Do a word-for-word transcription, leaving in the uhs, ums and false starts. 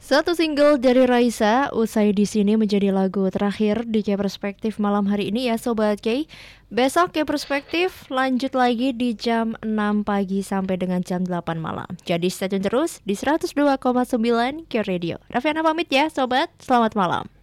Satu single dari Raisa usai di sini menjadi lagu terakhir di K Perspektif malam hari ini ya Sobat K. Besok K Perspektif lanjut lagi di jam enam pagi sampai dengan jam delapan malam. Jadi stay tune terus di seratus dua koma sembilan K Radio. Raffiana pamit ya Sobat, selamat malam.